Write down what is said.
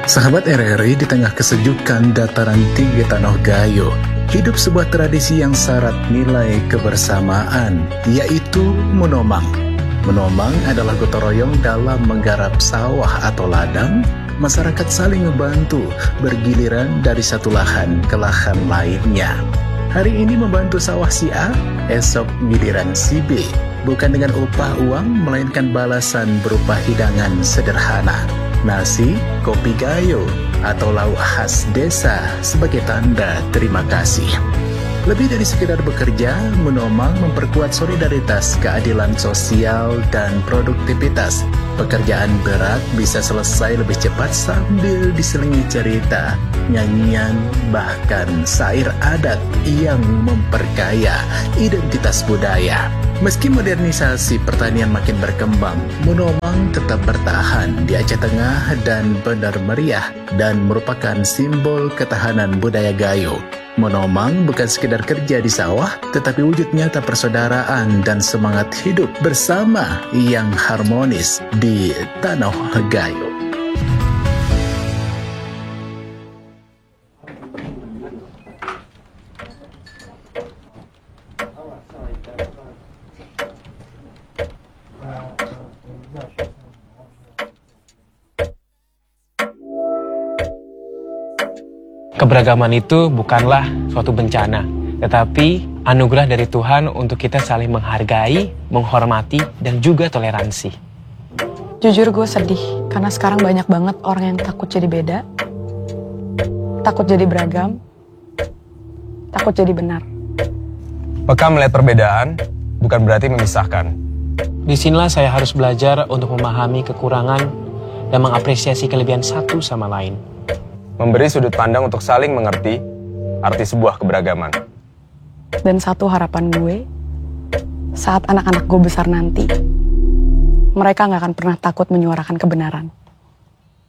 Sahabat RRI, di tengah kesejukan dataran tinggi Tanah Gayo, hidup sebuah tradisi yang syarat nilai kebersamaan, yaitu menomang. Menomang adalah gotong royong dalam menggarap sawah atau ladang. Masyarakat saling membantu, bergiliran dari satu lahan ke lahan lainnya. Hari ini membantu sawah si A, esok giliran si B. Bukan dengan upah uang, melainkan balasan berupa hidangan sederhana. Nasi, kopi gayo, atau lauk khas desa sebagai tanda terima kasih. Lebih dari sekedar bekerja, menomang memperkuat solidaritas, keadilan sosial, dan produktivitas. Pekerjaan berat bisa selesai lebih cepat sambil diselingi cerita, nyanyian, bahkan syair adat yang memperkaya identitas budaya. Meski modernisasi pertanian makin berkembang, menomang tetap bertahan di Aceh Tengah dan benar meriah dan merupakan simbol ketahanan budaya Gayo. Menomang bukan sekedar kerja di sawah, tetapi wujud nyata persaudaraan dan semangat hidup bersama yang harmonis di Tanah Gayo. Keberagaman itu bukanlah suatu bencana, tetapi anugerah dari Tuhan untuk kita saling menghargai, menghormati, dan juga toleransi. Jujur gue sedih, karena sekarang banyak banget orang yang takut jadi beda, takut jadi beragam, takut jadi benar. Peka melihat perbedaan bukan berarti memisahkan. Disinilah saya harus belajar untuk memahami kekurangan dan mengapresiasi kelebihan satu sama lain. Memberi sudut pandang untuk saling mengerti arti sebuah keberagaman. Dan satu harapan gue, saat anak-anak gue besar nanti, mereka gak akan pernah takut menyuarakan kebenaran.